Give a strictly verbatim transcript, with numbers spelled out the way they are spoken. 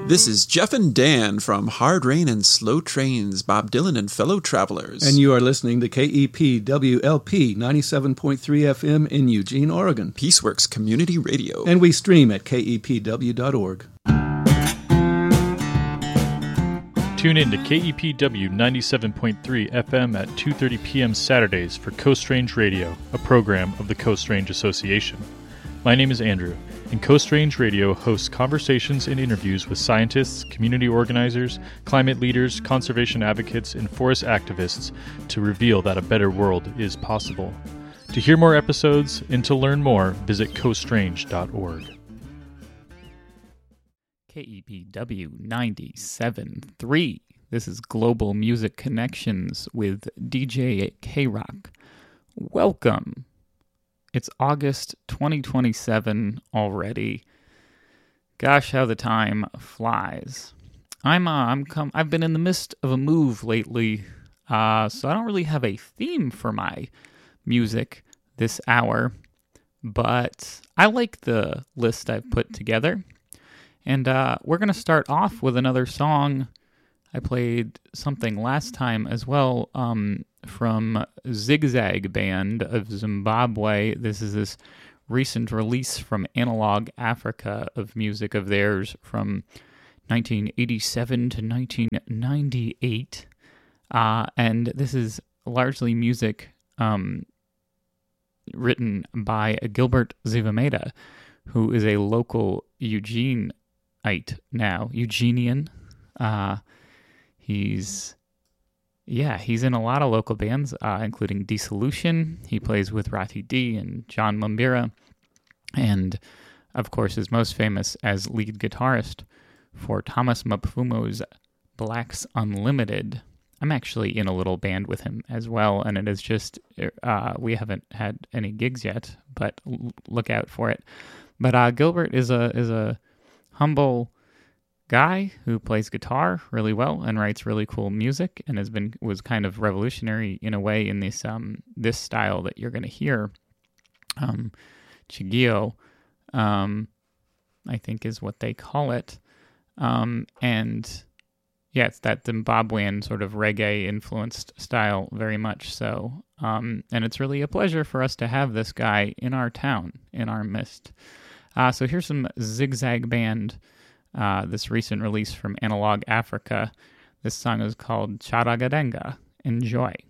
This is Jeff and Dan from Hard Rain and Slow Trains, Bob Dylan and Fellow Travelers. And you are listening to K E P W L P ninety-seven point three F M in Eugene, Oregon. Peaceworks Community Radio. And we stream at K E P W dot org. Tune in to K E P W ninety-seven point three F M at two thirty p.m. Saturdays for Coast Range Radio, a program of the Coast Range Association. My name is Andrew, and Coast Range Radio hosts conversations and interviews with scientists, community organizers, climate leaders, conservation advocates, and forest activists to reveal that a better world is possible. To hear more episodes and to learn more, visit coast range dot org. K E P W ninety-seven point three. This is Global Music Connections with D J K-Rock. Welcome. It's August twenty twenty-seven already. Gosh, how the time flies. I'm uh, I'm come. I've been in the midst of a move lately, uh, so I don't really have a theme for my music this hour, but I like the list I've put together. And uh, we're going to start off with another song. I played something last time as well um, from Zigzag Band of Zimbabwe. This is this recent release from Analog Africa of music of theirs from nineteen eighty-seven to nineteen ninety-eight. Uh, and this is largely music um, written by Gilbert Zivameda, who is a local Eugene now, Eugenian. Uh, he's, yeah, he's in a lot of local bands, uh, including Dissolution. He plays with Rati D and John Mumbira, and of course is most famous as lead guitarist for Thomas Mapfumo's Blacks Unlimited. I'm actually in a little band with him as well, and it is just, uh, we haven't had any gigs yet, but l- look out for it. But uh, Gilbert is a is a humble guy who plays guitar really well and writes really cool music, and has been was kind of revolutionary in a way in this um this style that you're going to hear. Um, Chigio, um, I think is what they call it, um, and yeah, it's that Zimbabwean sort of reggae influenced style very much so. Um, and it's really a pleasure for us to have this guy in our town, in our midst. Uh, so here's some Zigzag Band, uh, this recent release from Analog Africa. This song is called Charagadenga. Enjoy.